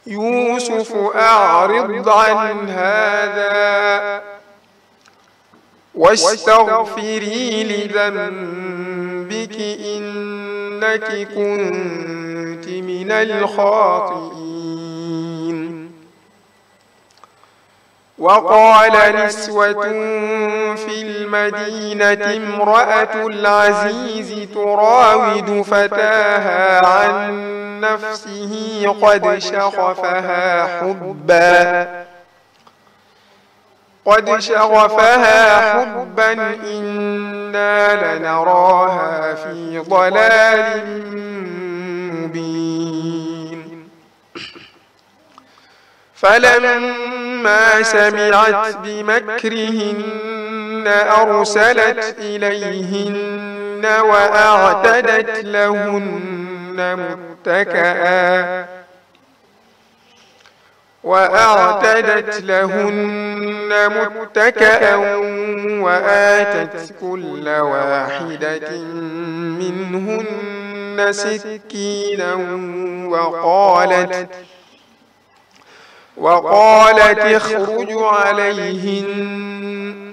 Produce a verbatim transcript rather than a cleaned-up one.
يوسف أعرض عن هذا واستغفري لذنبك إنك كنت من الخاطئين. وقال نسوة في المدينة امرأة العزيز تراود فتاها عن نفسه قد شغفها حبا قد شغفها حبا إنا لنراها في ضلال مبين. فلما سمعت بمكرهن أرسلت إليهن وأعتدت لهن متكئا وأعتدت لهن متكئا وآتت كل واحدة منهن سكينا وقالت وقالت اخرج عليهن